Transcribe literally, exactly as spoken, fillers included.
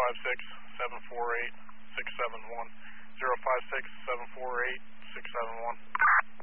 five six, seven four eight, six seven one. zero five six, seven four eight, six seven one.